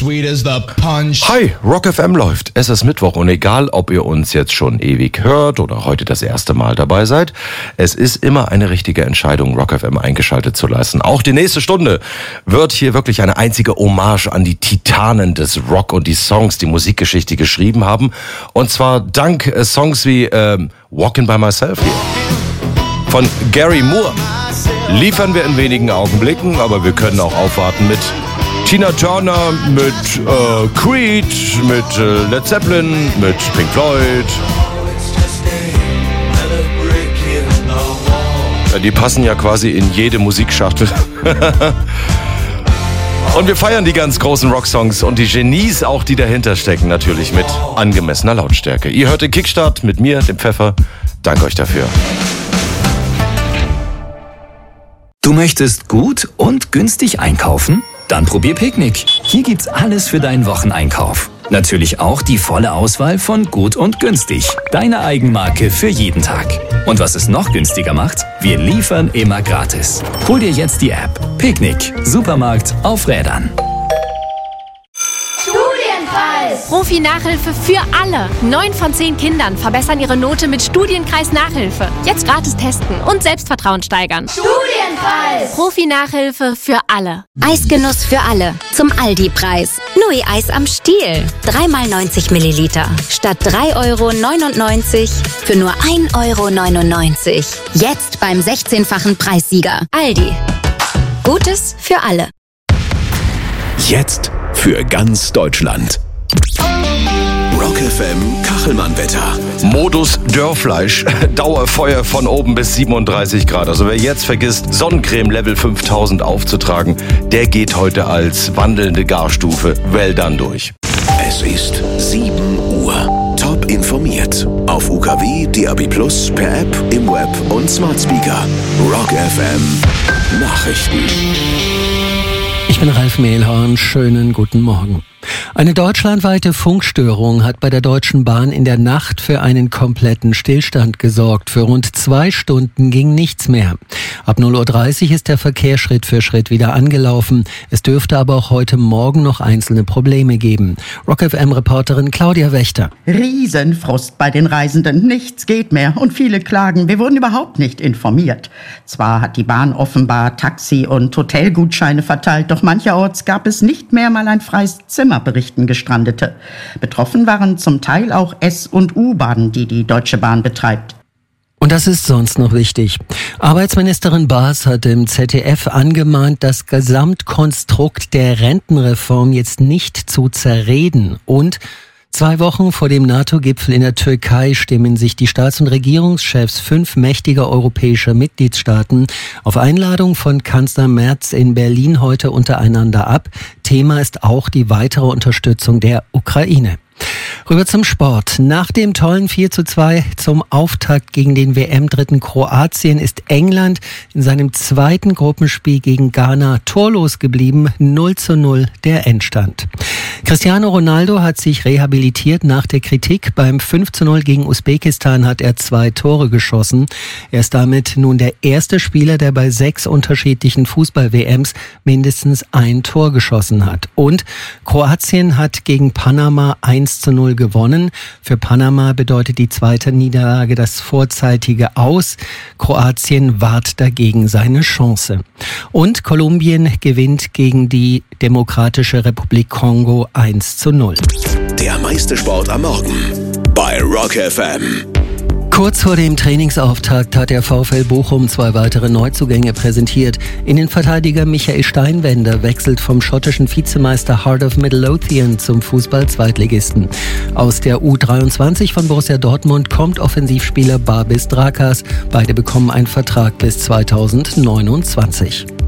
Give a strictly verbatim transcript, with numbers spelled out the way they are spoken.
sweet as the punch. Hi, Rock F M läuft. Es ist Mittwoch und egal, ob ihr uns jetzt schon ewig hört oder heute das erste Mal dabei seid, es ist immer eine richtige Entscheidung, Rock F M eingeschaltet zu lassen. Auch die nächste Stunde wird hier wirklich eine einzige Hommage an die Titanen des Rock und die Songs, die Musikgeschichte geschrieben haben. Und zwar dank äh, Songs wie ähm, Walking by Myself hier von Gary Moore. Liefern wir in wenigen Augenblicken, aber wir können auch aufwarten mit Tina Turner, mit äh, Creed, mit äh, Led Zeppelin, mit Pink Floyd. Ja, die passen ja quasi in jede Musikschachtel. Und wir feiern die ganz großen Rocksongs und die Genies auch, die dahinter stecken, natürlich mit angemessener Lautstärke. Ihr hört den Kickstart mit mir, dem Pfeffer. Danke euch dafür. Du möchtest gut und günstig einkaufen? Dann probier Picknick. Hier gibt's alles für deinen Wocheneinkauf. Natürlich auch die volle Auswahl von Gut und Günstig. Deine Eigenmarke für jeden Tag. Und was es noch günstiger macht? Wir liefern immer gratis. Hol dir jetzt die App. Picknick. Supermarkt auf Rädern. Profi-Nachhilfe für alle. Neun von zehn Kindern verbessern ihre Note mit Studienkreis Nachhilfe. Jetzt gratis testen und Selbstvertrauen steigern. Studienkreis! Profi-Nachhilfe für alle. Eisgenuss für alle. Zum Aldi-Preis. Nui Eis am Stiel. drei mal neunzig Milliliter. Statt drei Euro neunundneunzig für nur ein Euro neunundneunzig. Jetzt beim sechzehnfachen Preissieger. Aldi. Gutes für alle. Jetzt für ganz Deutschland. Rock F M Kachelmann-Wetter. Modus Dörrfleisch. Dauerfeuer von oben bis siebenunddreißig Grad. Also wer jetzt vergisst, Sonnencreme Level fünftausend aufzutragen, der geht heute als wandelnde Garstufe well done durch. Es ist sieben Uhr. Top informiert. Auf U K W, D A B plus, per App, im Web und Smart Speaker. Rock F M Nachrichten. Ich bin Ralf Mehlhorn. Schönen guten Morgen. Eine deutschlandweite Funkstörung hat bei der Deutschen Bahn in der Nacht für einen kompletten Stillstand gesorgt. Für rund zwei Stunden ging nichts mehr. Ab null Uhr dreißig ist der Verkehr Schritt für Schritt wieder angelaufen. Es dürfte aber auch heute Morgen noch einzelne Probleme geben. Rock F M-Reporterin Claudia Wächter. Riesenfrust bei den Reisenden. Nichts geht mehr und viele klagen. Wir wurden überhaupt nicht informiert. Zwar hat die Bahn offenbar Taxi- und Hotelgutscheine verteilt, doch mancherorts gab es nicht mehr mal ein freies Zimmer, berichten Gestrandete. Betroffen waren zum Teil auch S- und U-Bahnen, die die Deutsche Bahn betreibt. Und das ist sonst noch wichtig. Arbeitsministerin Baas hat im Z D F angemahnt, das Gesamtkonstrukt der Rentenreform jetzt nicht zu zerreden. Und zwei Wochen vor dem NATO-Gipfel in der Türkei stimmen sich die Staats- und Regierungschefs fünf mächtiger europäischer Mitgliedstaaten auf Einladung von Kanzler Merz in Berlin heute untereinander ab. Thema ist auch die weitere Unterstützung der Ukraine. Rüber zum Sport. Nach dem tollen vier zu zwei zum Auftakt gegen den W M-Dritten Kroatien ist England in seinem zweiten Gruppenspiel gegen Ghana torlos geblieben. null zu null der Endstand. Cristiano Ronaldo hat sich rehabilitiert nach der Kritik. Beim fünf zu null gegen Usbekistan hat er zwei Tore geschossen. Er ist damit nun der erste Spieler, der bei sechs unterschiedlichen Fußball-W Ms mindestens ein Tor geschossen hat. Und Kroatien hat gegen Panama eins zu null gewonnen. Für Panama bedeutet die zweite Niederlage das vorzeitige Aus. Kroatien wahrt dagegen seine Chance. Und Kolumbien gewinnt gegen die Demokratische Republik Kongo eins zu null. Der meiste Sport am Morgen bei Rock F M. Kurz vor dem Trainingsauftakt hat der VfL Bochum zwei weitere Neuzugänge präsentiert. Innenverteidiger Michael Steinwender wechselt vom schottischen Vizemeister Heart of Midlothian zum Fußball-Zweitligisten. Aus der U dreiundzwanzig von Borussia Dortmund kommt Offensivspieler Babis Drakas. Beide bekommen einen Vertrag bis zweitausendneunundzwanzig.